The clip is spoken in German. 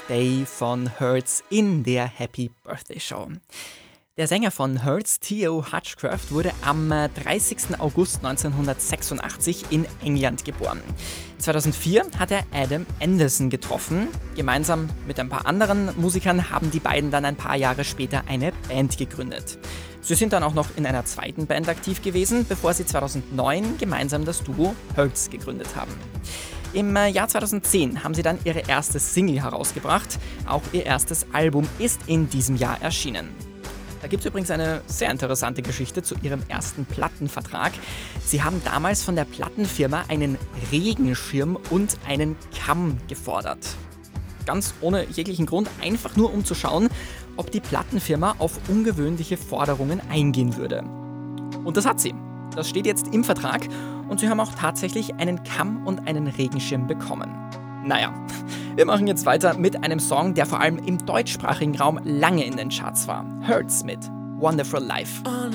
Day von Hurts in der Happy Birthday Show. Der Sänger von Hurts, Theo Hutchcraft, wurde am 30. August 1986 in England geboren. 2004 hat er Adam Anderson getroffen. Gemeinsam mit ein paar anderen Musikern haben die beiden dann ein paar Jahre später eine Band gegründet. Sie sind dann auch noch in einer zweiten Band aktiv gewesen, bevor sie 2009 gemeinsam das Duo Hurts gegründet haben. Im Jahr 2010 haben sie dann ihre erste Single herausgebracht. Auch ihr erstes Album ist in diesem Jahr erschienen. Da gibt es übrigens eine sehr interessante Geschichte zu ihrem ersten Plattenvertrag. Sie haben damals von der Plattenfirma einen Regenschirm und einen Kamm gefordert. Ganz ohne jeglichen Grund, einfach nur um zu schauen, ob die Plattenfirma auf ungewöhnliche Forderungen eingehen würde. Und das hat sie. Das steht jetzt im Vertrag und sie haben auch tatsächlich einen Kamm und einen Regenschirm bekommen. Naja, wir machen jetzt weiter mit einem Song, der vor allem im deutschsprachigen Raum lange in den Charts war. Hurts mit Wonderful Life.